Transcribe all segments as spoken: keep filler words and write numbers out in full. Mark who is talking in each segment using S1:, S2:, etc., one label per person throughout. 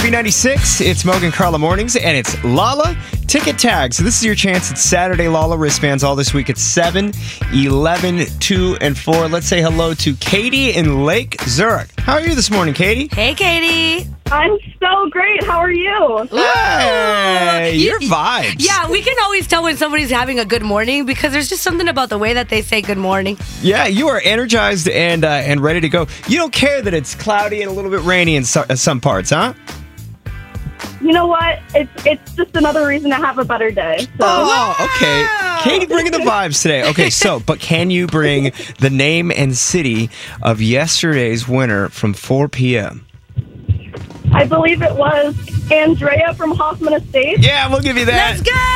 S1: B ninety-six. It's Mogan and Carla Mornings, and it's Lala Ticket Tag. So this is your chance. It's Saturday Lala wristbands all this week at seven, eleven, two, and four. Let's say hello to Katie in Lake Zurich. How are you this morning, Katie?
S2: Hey, Katie.
S3: I'm so great. How are you?
S1: Hey, your vibes.
S2: Yeah, we can always tell when somebody's having a good morning because there's just something about the way that they say good morning.
S1: Yeah, you are energized and uh, and ready to go. You don't care that it's cloudy and a little bit rainy in so- uh, some parts, huh?
S3: You know what? It's it's just another reason to have a better day. So.
S1: Oh, okay. Katie bringing the vibes today. Okay, so, but can you bring the name and city of yesterday's winner from four p.m.?
S3: I believe it was Andrea from Hoffman Estates.
S1: Yeah, we'll give you that.
S2: Let's go!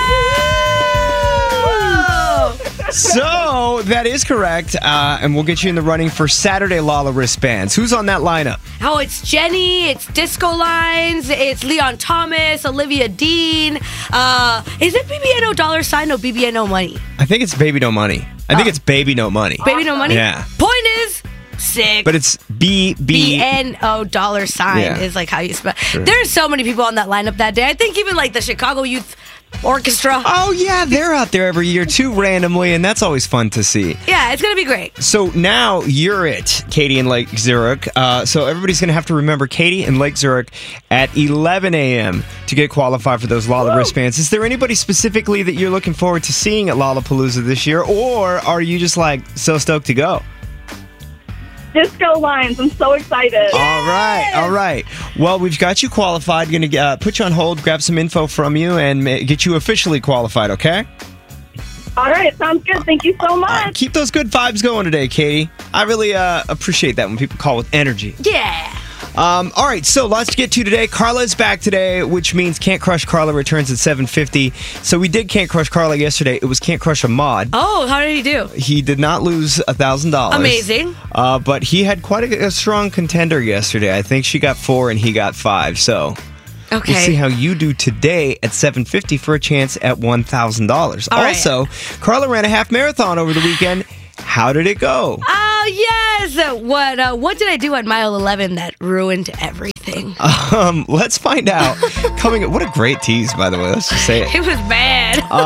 S1: So, that is correct, uh, and we'll get you in the running for Saturday Lala wristbands. Who's on that lineup?
S2: Oh, it's Jenny, it's Disco Lines, it's Leon Thomas, Olivia Dean. Uh, is it B B N O dollar sign or B B N O money?
S1: I think it's Baby No Money. I think
S2: Oh.
S1: it's Baby No Money.
S2: Baby No Money?
S1: Yeah.
S2: Point is, sick.
S1: But it's B B.
S2: B N O dollar sign
S1: Yeah.
S2: is like how you spell. There's so many people on that lineup that day. I think even like the Chicago Youth Orchestra.
S1: Oh, yeah, they're out there every year too, randomly, and that's always fun to see.
S2: Yeah, it's going to be great.
S1: So now you're it, Katie in Lake Zurich. Uh, so everybody's going to have to remember Katie in Lake Zurich at eleven a.m. to get qualified for those Lala wristbands. Is there anybody specifically that you're looking forward to seeing at Lollapalooza this year, or are you just like so stoked to go?
S3: Disco Lines. I'm so excited.
S1: All right, all right. Well, we've got you qualified. Going to uh, put you on hold, grab some info from you, and ma- get you officially qualified, okay?
S3: All right. Sounds good. Thank you so much.
S1: Keep those good vibes going today, Katie. I really uh, appreciate that when people call with energy.
S2: Yeah.
S1: Um, all right, so lots to get to today. Carla is back today, which means Can't Crush Carla returns at seven fifty. So we did Can't Crush Carla yesterday. It was Can't Crush Ahmad.
S2: Oh, how did he do?
S1: He did not lose one thousand dollars.
S2: Amazing.
S1: Uh, but he had quite a, a strong contender yesterday. I think she got four and he got five. So
S2: Okay.
S1: we'll see how you do today at seven fifty for a chance at one thousand dollars.
S2: All right.
S1: Also, Carla ran a half marathon over the weekend. How did it go?
S2: Oh, yes. What uh, what did I do at mile eleven that ruined everything?
S1: Um, let's find out. Coming up, what a great tease, by the way. Let's just say it.
S2: It was bad.